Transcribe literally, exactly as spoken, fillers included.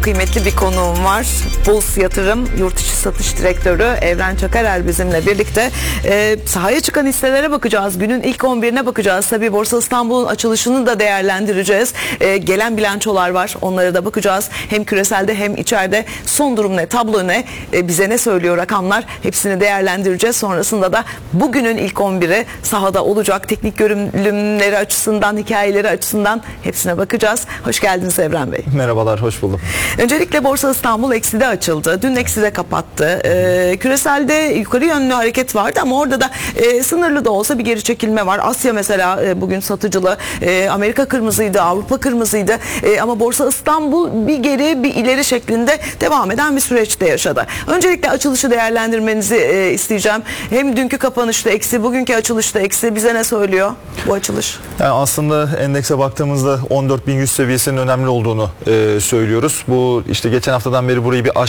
Kıymetli bir konuğum var. Puls Yatırım Yurt İçi Satış Direktörü Evren Çakarel bizimle birlikte. E, sahaya çıkan hisselere bakacağız. Günün ilk on birine bakacağız. Tabii Borsa İstanbul'un açılışını da değerlendireceğiz. E, gelen bilançolar var. Onlara da bakacağız. Hem küreselde hem içeride son durum ne, tablo ne, e, bize ne söylüyor rakamlar, hepsini değerlendireceğiz. Sonrasında da bugünün ilk on biri sahada olacak. Teknik görünümleri açısından, hikayeleri açısından hepsine bakacağız. Hoş geldiniz Evren Bey. Merhabalar, hoş buldum. Öncelikle Borsa İstanbul ekside açıldı. Dün ekside kapattı. Ee, küreselde yukarı yönlü hareket vardı ama orada da e, sınırlı da olsa bir geri çekilme var. Asya mesela e, bugün satıcılı. E, Amerika kırmızıydı, Avrupa kırmızıydı. E, ama Borsa İstanbul bir geri bir ileri şeklinde devam eden bir süreçte yaşadı. Öncelikle açılışı değerlendirmenizi e, isteyeceğim. Hem dünkü kapanışta eksi, bugünkü açılışta eksi. Bize ne söylüyor bu açılış? Yani aslında endekse baktığımızda on dört bin yüz seviyesinin önemli olduğunu e, söylüyoruz. Bu işte geçen haftadan beri burayı bir